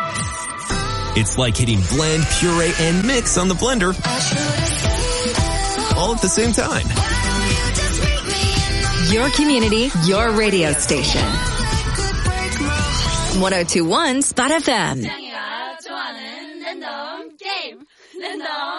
It's like hitting blend, puree, and mix on the blender all at the same time. Your community, your radio station. 1021 Spot FM.